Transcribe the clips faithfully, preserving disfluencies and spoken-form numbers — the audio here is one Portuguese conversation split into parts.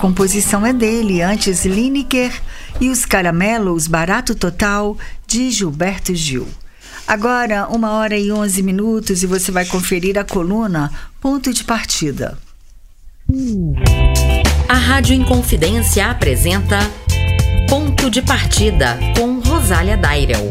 composição é dele, antes Lineker e os Caramelos, Barato Total, de Gilberto Gil. Agora, uma hora e onze minutos e você vai conferir a coluna Ponto de Partida. A Rádio Inconfidência apresenta Ponto de Partida com Rosália Dairel.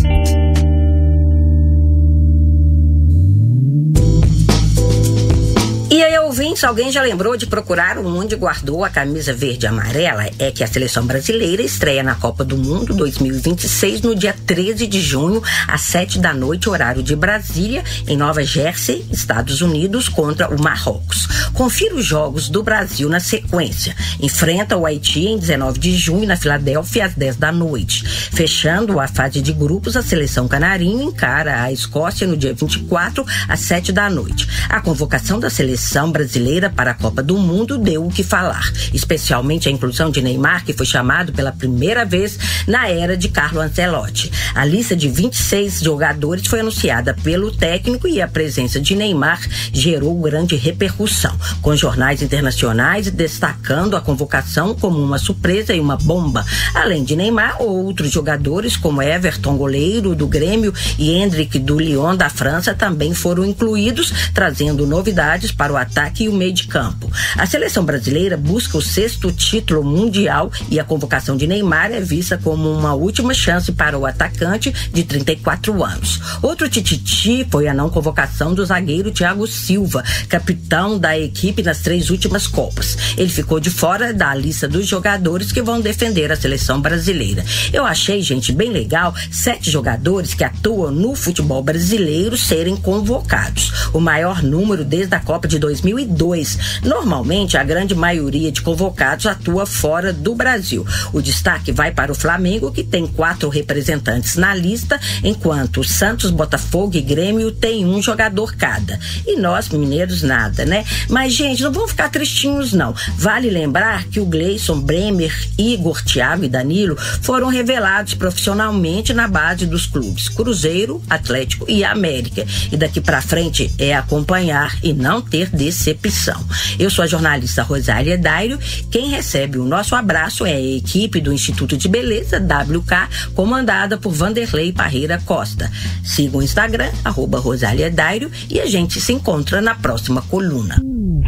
E aí, ouvintes, alguém já lembrou de procurar onde guardou a camisa verde e amarela? É que a seleção brasileira estreia na Copa do Mundo dois mil e vinte e seis no dia treze de junho, às sete da noite, horário de Brasília, em Nova Jersey, Estados Unidos, contra o Marrocos. Confira os jogos do Brasil na sequência. Enfrenta o Haiti em dezenove de junho, na Filadélfia, às dez da noite. Fechando a fase de grupos, a seleção canarinho encara a Escócia no dia vinte e quatro, às sete da noite. A convocação da seleção A seleção brasileira para a Copa do Mundo deu o que falar, especialmente a inclusão de Neymar, que foi chamado pela primeira vez na era de Carlo Ancelotti. A lista de vinte e seis jogadores foi anunciada pelo técnico e a presença de Neymar gerou grande repercussão, com jornais internacionais destacando a convocação como uma surpresa e uma bomba. Além de Neymar, outros jogadores como Everton, goleiro do Grêmio, e Endrick, do Lyon da França, também foram incluídos, trazendo novidades para o ataque e o meio de campo. A seleção brasileira busca o sexto título mundial e a convocação de Neymar é vista como uma última chance para o atacante de trinta e quatro anos. Outro tititi foi a não convocação do zagueiro Thiago Silva, capitão da equipe nas três últimas Copas. Ele ficou de fora da lista dos jogadores que vão defender a seleção brasileira. Eu achei, gente, bem legal, sete jogadores que atuam no futebol brasileiro serem convocados. O maior número desde a Copa de dois mil e dois. Normalmente, a grande maioria de convocados atua fora do Brasil. O destaque vai para o Flamengo, que tem quatro representantes na lista, enquanto Santos, Botafogo e Grêmio têm um jogador cada. E nós, mineiros, nada, né? Mas, gente, não vamos ficar tristinhos, não. Vale lembrar que o Gleison, Bremer, Igor, Thiago e Danilo foram revelados profissionalmente na base dos clubes Cruzeiro, Atlético e América. E daqui pra frente é acompanhar e não ter decepção. Eu sou a jornalista Rosália Dairel. Quem recebe o nosso abraço é a equipe do Instituto de Beleza, W K, comandada por Vanderlei Parreira Costa. Siga o Instagram, arroba Rosália Dairel, e a gente se encontra na próxima coluna.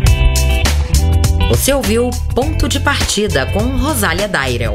Você ouviu Ponto de Partida com Rosália Dairel.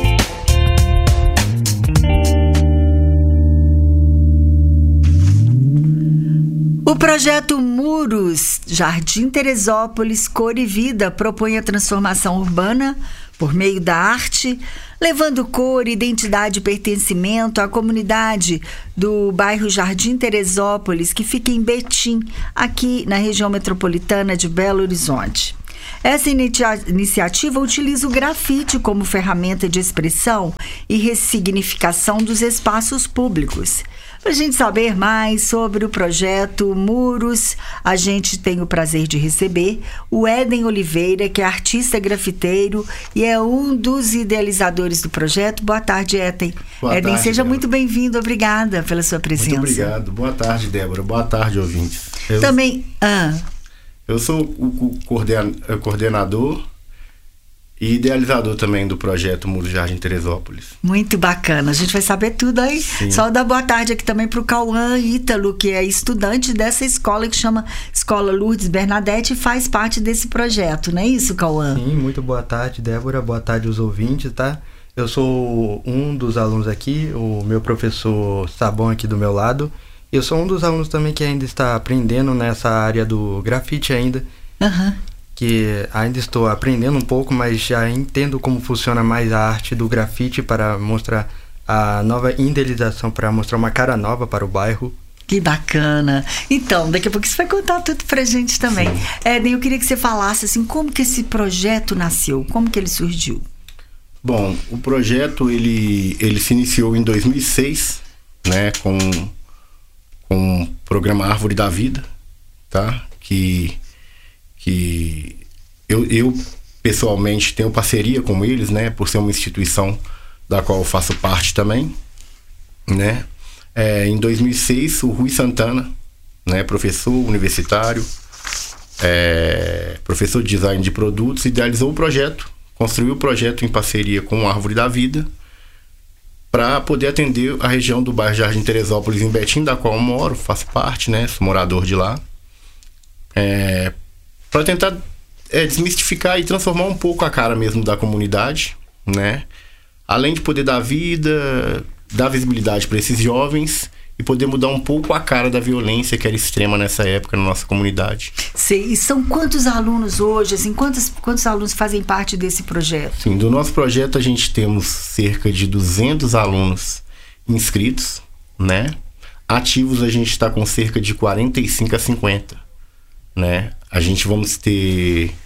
O projeto Muros, Jardim Teresópolis, Cor e Vida, propõe a transformação urbana por meio da arte, levando cor, identidade e pertencimento à comunidade do bairro Jardim Teresópolis, que fica em Betim, aqui na região metropolitana de Belo Horizonte. Essa inicia- iniciativa utiliza o grafite como ferramenta de expressão e ressignificação dos espaços públicos. Para a gente saber mais sobre o projeto Muros, a gente tem o prazer de receber o Éden Oliveira, que é artista grafiteiro e é um dos idealizadores do projeto. Boa tarde, Éden. Boa Éden, tarde, seja Débora. Muito bem-vindo, obrigada pela sua presença. Muito obrigado. Boa tarde, Débora. Boa tarde, ouvintes. Eu, Também... Ah, eu sou o coorden- coordenador e idealizador também do projeto Muros Jardim Teresópolis. muito bacana. A gente vai saber tudo aí. Sim. Só dar boa tarde aqui também para o Cauã Ítalo, que é estudante dessa escola que chama Escola Lourdes Bernadette e faz parte desse projeto, não é isso, Cauã? Sim, muito boa tarde, Débora. Boa tarde aos ouvintes, tá? Eu sou um dos alunos aqui, o meu professor Sabão aqui do meu lado. Eu sou um dos alunos também que ainda está aprendendo nessa área do grafite ainda. Aham. Uhum. Que ainda estou aprendendo um pouco, mas já entendo como funciona mais a arte do grafite para mostrar a nova idealização, para mostrar uma cara nova para o bairro. Que bacana. Então, daqui a pouco você vai contar tudo pra gente também. Éden, eu queria que você falasse assim, como que esse projeto nasceu, como que ele surgiu? Bom, o projeto ele, ele se iniciou em dois mil e seis, né, com, com o programa Árvore da Vida, tá? Que que eu, eu pessoalmente tenho parceria com eles, né, por ser uma instituição da qual eu faço parte também, né. É, em dois mil e seis, o Rui Santana, né, professor universitário, é, professor de design de produtos, idealizou o projeto, construiu o projeto em parceria com a Árvore da Vida para poder atender a região do bairro Jardim Teresópolis, em Betim, da qual eu moro, faço parte, né? Sou morador de lá. É, para tentar é, desmistificar e transformar um pouco a cara mesmo da comunidade, né? Além de poder dar vida, dar visibilidade para esses jovens e poder mudar um pouco a cara da violência que era extrema nessa época na nossa comunidade. Sei. E são quantos alunos hoje? Assim, quantos, quantos alunos fazem parte desse projeto? Sim, do nosso projeto a gente temos cerca de duzentos alunos inscritos, né? Ativos a gente está com cerca de quarenta e cinco a cinquenta, né? A gente vamos ter...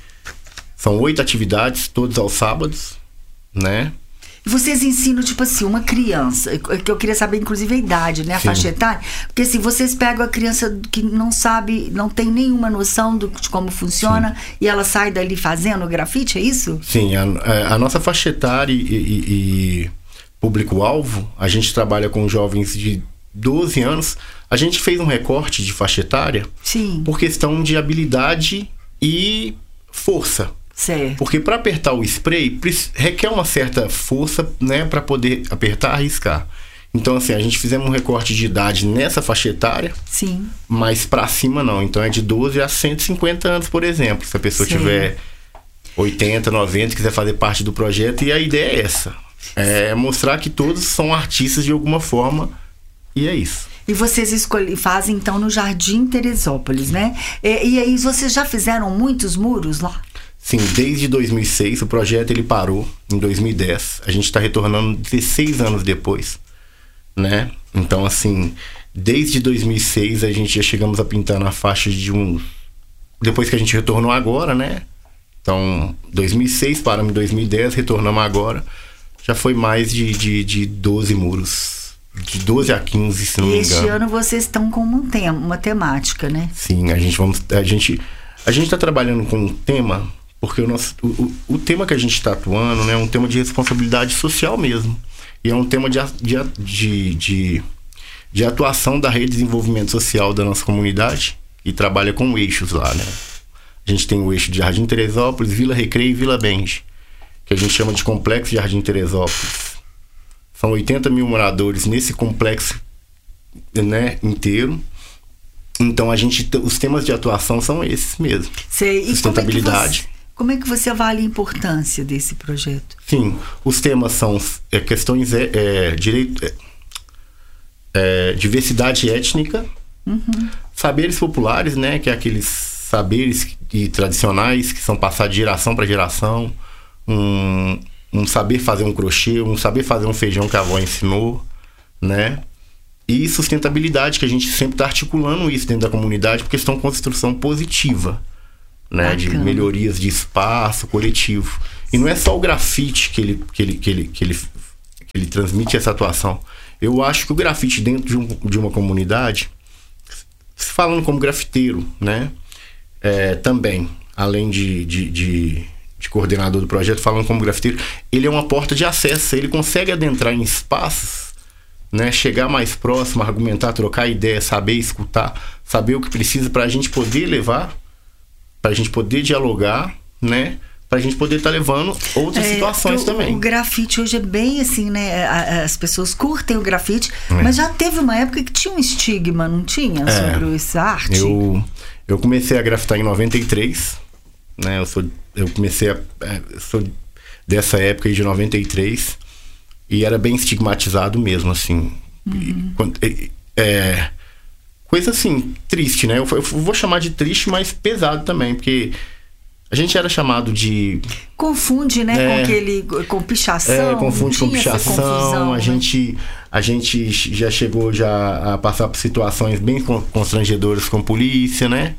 São oito atividades, todos aos sábados, né? Vocês ensinam, tipo assim, uma criança, que eu queria saber, inclusive, a idade, né? A Sim. faixa etária. Porque, assim, vocês pegam a criança que não sabe, não tem nenhuma noção do, de como funciona, Sim. e ela sai dali fazendo grafite, é isso? Sim, a, a nossa faixa etária e, e, e público-alvo, a gente trabalha com jovens de doze anos. A gente fez um recorte de faixa etária Sim. por questão de habilidade e força. Certo. Porque para apertar o spray requer uma certa força, né, para poder apertar, arriscar. Então, assim, a gente fizemos um recorte de idade nessa faixa etária. Sim. Mas para cima não. Então é de doze a cento e cinquenta anos, por exemplo. Se a pessoa Sim. tiver oitenta, noventa, quiser fazer parte do projeto. E a ideia é essa. É mostrar que todos são artistas de alguma forma. E é isso. E vocês escolhem, fazem, então, no Jardim Teresópolis, né? E, e aí, vocês já fizeram muitos muros lá? Sim, desde dois mil e seis, o projeto ele parou em dois mil e dez. A gente está retornando dezesseis anos depois, né? Então, assim, desde dois mil e seis a gente já chegamos a pintar na faixa de um... Depois que a gente retornou agora, né? Então, dois mil e seis, paramos em dois mil e dez, retornamos agora. Já foi mais de, de, de doze muros. De doze a quinze, se não e me este engano. ano vocês estão com um tema, uma temática, né? Sim, a gente vamos... A gente a gente está trabalhando com um tema... Porque o, nosso, o, o tema que a gente está atuando, né, é um tema de responsabilidade social mesmo. E é um tema de, de, de, de atuação da Rede de Desenvolvimento Social da nossa comunidade, e trabalha com eixos lá, né? A gente tem o eixo de Jardim Teresópolis, Vila Recreio e Vila Benji, que a gente chama de Complexo Jardim Teresópolis. São oitenta mil moradores nesse complexo, né, inteiro. Então, a gente, os temas de atuação são esses mesmo. Sei. E sustentabilidade. Como é que você avalia a importância desse projeto? Sim, os temas são é, questões é, é, direito, é, é, diversidade étnica, uhum. saberes populares, né, que é aqueles saberes e tradicionais que são passados de geração para geração, um, um saber fazer um crochê, um saber fazer um feijão que a avó ensinou, né? E sustentabilidade, que a gente sempre está articulando isso dentro da comunidade, porque estão com construção positiva. Né, de melhorias de espaço coletivo. E não é só o grafite que ele, que ele, que ele, que ele, que ele transmite essa atuação. Eu acho que o grafite dentro de, um, de uma comunidade, falando como grafiteiro, né, é, também, além de, de, de, de coordenador do projeto, falando como grafiteiro, ele é uma porta de acesso. Ele consegue adentrar em espaços, né, chegar mais próximo, argumentar, trocar ideia, saber escutar, saber o que precisa para a gente poder levar, para a gente poder dialogar, né? Para a gente poder estar tá levando outras é, situações o, também. O grafite hoje é bem assim, né? As pessoas curtem o grafite, é. mas já teve uma época que tinha um estigma, não tinha? É. Sobre essa arte? Eu, eu comecei a grafitar em noventa e três, né? Eu, sou, eu comecei a... Eu sou dessa época aí de noventa e três, e era bem estigmatizado mesmo, assim. Uhum. E, é... Coisa assim, triste, né? Eu, eu vou chamar de triste, mas pesado também, porque a gente era chamado de... Confunde, né? É, com aquele... Com pichação. É, confunde com pichação. Confusão, a, né? gente, a gente já chegou já a passar por situações bem constrangedoras com polícia, né?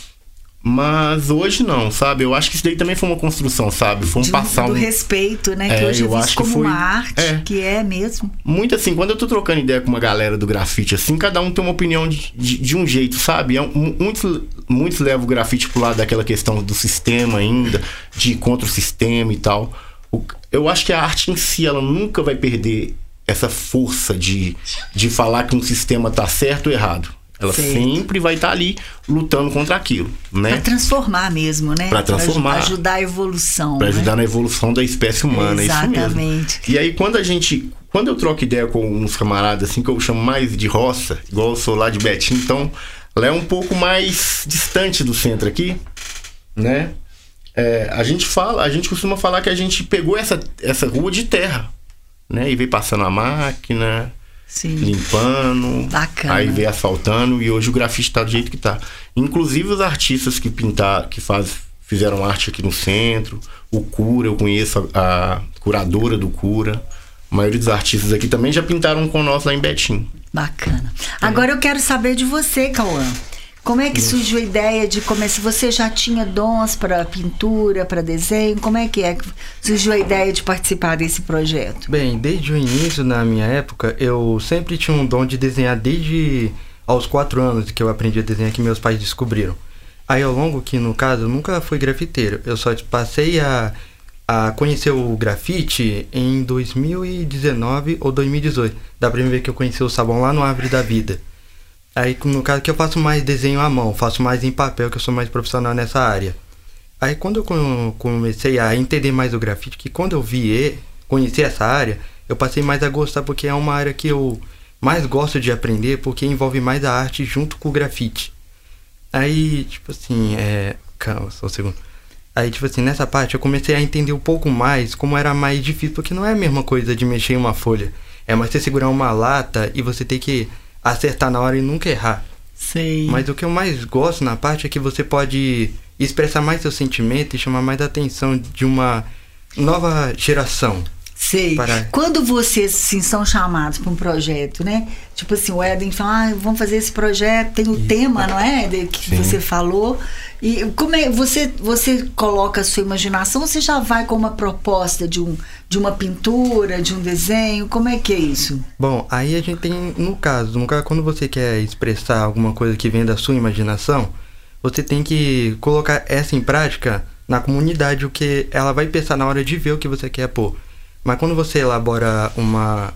Mas hoje não, sabe? Eu acho que isso daí também foi uma construção, sabe? Foi um de, passar do um... respeito, né? É, que hoje é eu visto acho como que foi... uma arte, é. que é mesmo. Muito assim, quando eu tô trocando ideia com uma galera do grafite, assim, cada um tem uma opinião de, de, de um jeito, sabe? É, muitos, muitos levam o grafite pro lado daquela questão do sistema ainda, de ir contra o sistema e tal. O, eu acho que a arte em si, ela nunca vai perder essa força de, de falar que um sistema tá certo ou errado. Ela Certo. sempre vai estar ali lutando contra aquilo, né? Para transformar mesmo, né? Pra transformar. Pra ajudar a evolução. Para ajudar né? na evolução da espécie humana, é isso mesmo. Exatamente. E aí quando a gente, quando eu troco ideia com uns camaradas assim que eu chamo mais de roça, igual eu sou lá de Betim, então ela é um pouco mais distante do centro aqui, né? É, a gente fala, a gente costuma falar que a gente pegou essa essa rua de terra, né? E veio passando a máquina, Sim. limpando, Bacana. aí veio asfaltando e hoje o grafite está do jeito que está. Inclusive os artistas que pintar, que faz, fizeram arte aqui no centro, o Cura, eu conheço a, a curadora do Cura, a maioria dos artistas aqui também já pintaram com nós lá em Betim. Bacana. Agora eu quero saber de você, Cauã. Como é que surgiu a ideia de começar? Você já tinha dons para pintura, para desenho? Como é que é que surgiu a ideia de participar desse projeto? Bem, desde o início, na minha época, eu sempre tinha um dom de desenhar desde aos quatro anos que eu aprendi a desenhar, que meus pais descobriram. Aí ao longo que, no caso, eu nunca fui grafiteiro. Eu só passei a, a conhecer o grafite em dois mil e dezenove ou dois mil e dezoito. Da primeira vez que eu conheci o sabão lá no Árvore da Vida. Aí, no caso, que eu faço mais desenho à mão, faço mais em papel, que eu sou mais profissional nessa área. Aí, quando eu comecei a entender mais o grafite, que quando eu vi, conheci essa área, eu passei mais a gostar, porque é uma área que eu mais gosto de aprender, porque envolve mais a arte junto com o grafite. Aí, tipo assim, é... Calma, só um segundo. Aí, tipo assim, nessa parte, eu comecei a entender um pouco mais como era mais difícil, porque não é a mesma coisa de mexer em uma folha. É mais você segurar uma lata e você ter que acertar na hora e nunca errar. Sei. Mas o que eu mais gosto na parte é que você pode expressar mais seu sentimento e chamar mais a atenção de uma nova geração. Sei. Para... Quando vocês assim, são chamados para um projeto, né? Tipo assim, o Éden fala, ah, vamos fazer esse projeto, tem o e... tema, não é? De, que Sim. você falou. E como é, você, você coloca a sua imaginação ou você já vai com uma proposta de, um, de uma pintura, de um desenho? Como é que é isso? Bom, aí a gente tem, no caso, no caso, quando você quer expressar alguma coisa que vem da sua imaginação, você tem que colocar essa em prática na comunidade, o que ela vai pensar na hora de ver o que você quer pôr. Mas quando você elabora uma...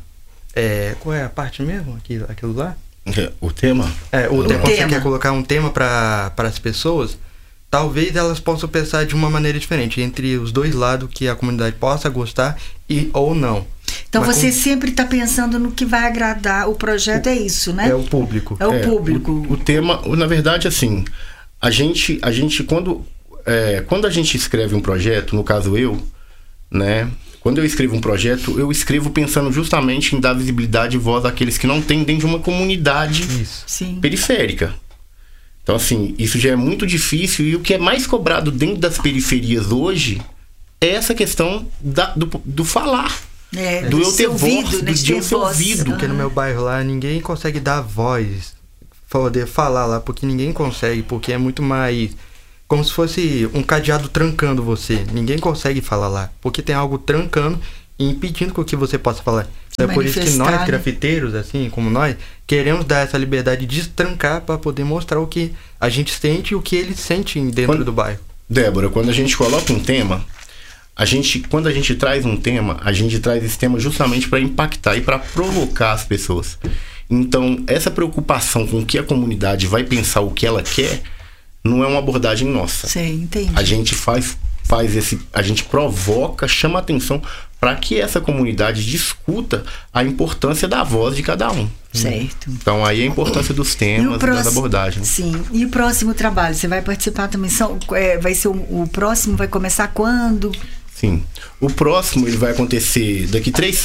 É, qual é a parte mesmo? Aquilo, aquilo lá? O tema? É, o, o tema. Quando tema. você quer colocar um tema para as pessoas, talvez elas possam pensar de uma maneira diferente, entre os dois lados, que a comunidade possa gostar e ou não. Então Mas você com... sempre está pensando no que vai agradar. O projeto o, é isso, né? É o público. É o é, público. O, o tema, na verdade, assim, a gente, a gente quando, é, quando a gente escreve um projeto, no caso eu, né... Quando eu escrevo um projeto, eu escrevo pensando justamente em dar visibilidade e voz àqueles que não têm dentro de uma comunidade Sim. periférica. Então, assim, isso já é muito difícil. E o que é mais cobrado dentro das periferias hoje é essa questão da, do, do falar. É, do eu ter ouvido, voz, né, do de eu ser ouvido. Porque no meu bairro lá, ninguém consegue dar voz, poder falar lá, porque ninguém consegue, porque é muito mais... Como se fosse um cadeado trancando você. Ninguém consegue falar lá, porque tem algo trancando e impedindo com que você possa falar. É por isso que nós, grafiteiros, assim como nós, queremos dar essa liberdade de destrancar para poder mostrar o que a gente sente e o que eles sentem dentro quando, do bairro. Débora, quando a gente coloca um tema, a gente, quando a gente traz um tema, a gente traz esse tema justamente para impactar e para provocar as pessoas. Então, essa preocupação com o que a comunidade vai pensar, o que ela quer, não é uma abordagem nossa. Sim, entendi. A gente faz, faz esse, a gente provoca, chama atenção para que essa comunidade discuta a importância da voz de cada um. Certo. Então aí a importância dos temas, próximo, das abordagens. Sim. E o próximo trabalho, você vai participar também? São, é, vai ser o, o próximo, vai começar quando? Sim. O próximo ele vai acontecer daqui três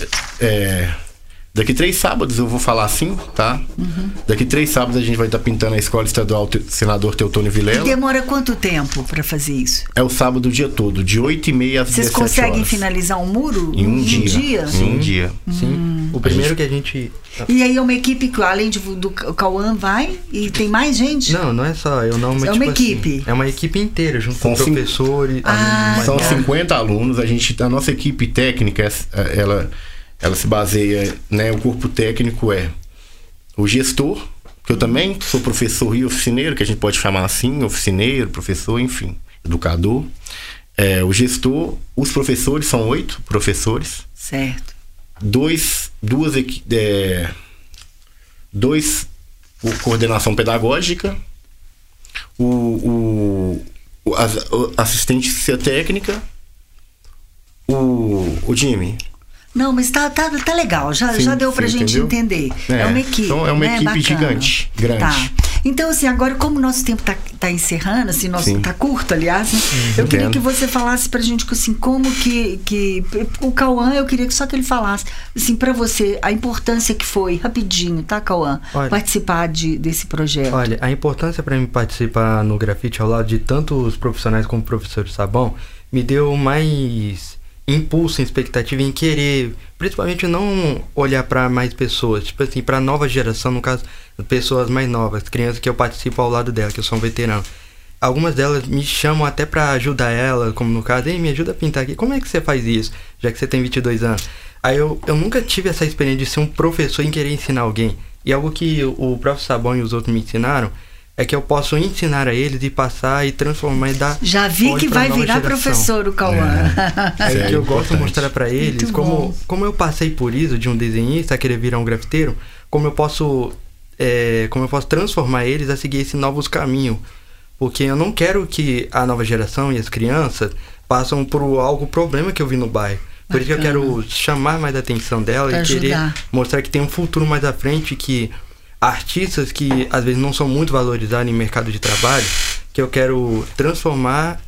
é, Daqui três sábados eu vou falar assim, tá? Uhum. Daqui três sábados a gente vai estar tá pintando a Escola Estadual Te- Senador Teotônio Vilela. E demora quanto tempo para fazer isso? É o sábado o dia todo, de oito e meia às dezessete horas. Vocês conseguem finalizar um muro em um, em dia? um dia? Em um dia. Sim. Hum. O primeiro gente... que a gente... E aí é uma equipe que, além de, do Cauã, vai e tem mais gente? Não, não é só eu. Não, é tipo uma assim, equipe? É uma equipe inteira, junto são com professores. Ah, são tá. cinquenta alunos. A, gente, a nossa equipe técnica, ela... Ela se baseia, né, o corpo técnico é o gestor, que eu também sou professor e oficineiro, que a gente pode chamar assim, oficineiro, professor, enfim, educador. É, o gestor, os professores, são oito professores. Certo. Dois, duas, é, dois o coordenação pedagógica, o, o, o, a, a assistência técnica, o, o Jimmy. Não, mas tá, tá, tá legal, já, Sim, já deu pra sim, gente entendeu? entender. É, É, uma equipe. então é uma né? equipe Bacana. gigante, grande. Tá. Então, assim, agora, como o nosso tempo tá, tá encerrando, assim, nosso Sim. tá curto, aliás, né? Eu queria Entendo. que você falasse pra gente, assim, como que, que. O Cauã, eu queria que só que ele falasse, assim, pra você, a importância que foi, rapidinho, tá, Cauã? Olha. Participar de, desse projeto. Olha, a importância para mim participar no grafite ao lado de tantos profissionais como o professor Sabão me deu mais impulso, expectativa em querer, principalmente não olhar para mais pessoas, tipo assim, para nova geração, no caso, pessoas mais novas, crianças que eu participo ao lado dela, que eu sou um veterano. Algumas delas me chamam até para ajudar ela, como no caso, ei, me ajuda a pintar aqui, como é que você faz isso, já que você tem vinte e dois anos? Aí eu, eu nunca tive essa experiência de ser um professor em querer ensinar alguém. E algo que o próprio Sabão e os outros me ensinaram é que eu posso ensinar a eles e passar e transformar e dar. Já vi olho que pra vai nova virar geração. professor o Cauã. É Isso que eu é gosto de importante. mostrar pra eles Muito como, bom. como eu passei por isso de um desenhista a querer virar um grafiteiro, como eu posso é, como eu posso transformar eles a seguir esses novos caminhos. Porque eu não quero que a nova geração e as crianças passem por algo problema que eu vi no bairro. Por isso que eu Bacana. quero chamar mais a atenção dela Pra e querer ajudar. mostrar que tem um futuro mais à frente, que artistas que às vezes não são muito valorizados em mercado de trabalho, que eu quero transformar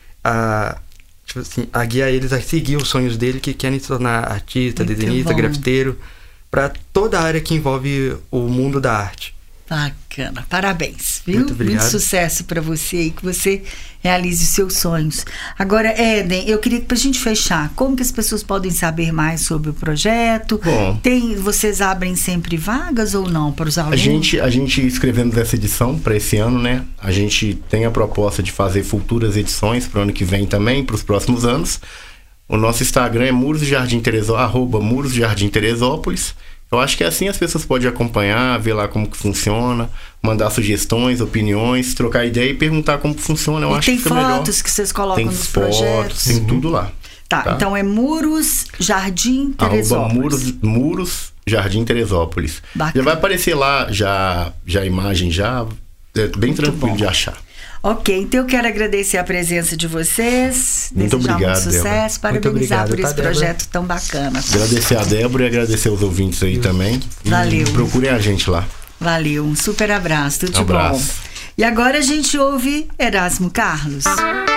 a, tipo assim, a guiar eles a seguir os sonhos dele, que querem se tornar artista, Muito desenhista, bom. grafiteiro, para toda a área que envolve o mundo da arte. Bacana, parabéns, viu? Muito obrigado. sucesso para você e que você realize os seus sonhos. Agora, Éden, eu queria que pra gente fechar, como que as pessoas podem saber mais sobre o projeto? Bom. Tem, vocês abrem sempre vagas ou não para os A alunos? gente, a gente escrevemos essa edição para esse ano, né? A gente tem a proposta de fazer futuras edições para o ano que vem também, para os próximos anos. O nosso Instagram é Muros Jardim Teresópolis, arroba Muros Jardim Teresópolis. Eu acho que assim as pessoas podem acompanhar, ver lá como que funciona, mandar sugestões, opiniões, trocar ideia e perguntar como que funciona. Eu E acho tem que fica melhor. fotos que vocês colocam Tem nos fotos, projetos? tem tudo lá. Tá, tá? então é Muros Jardim Arroba Teresópolis. Muros, Muros Jardim Teresópolis. Bacana. Já vai aparecer lá já, já a imagem, já é bem tranquilo bom. de achar. Ok, então eu quero agradecer a presença de vocês, Muito desejar obrigado, muito Débora. sucesso, parabenizar obrigado, por tá, esse Débora? projeto tão bacana. Agradecer a Débora e agradecer os ouvintes aí também. E Valeu. procurem a gente lá. Valeu, um super abraço, tudo de Um abraço. bom. E agora a gente ouve Erasmo Carlos.